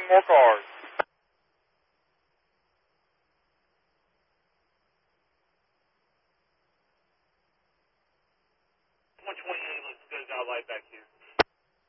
any more cars. 128, let's go down light back here.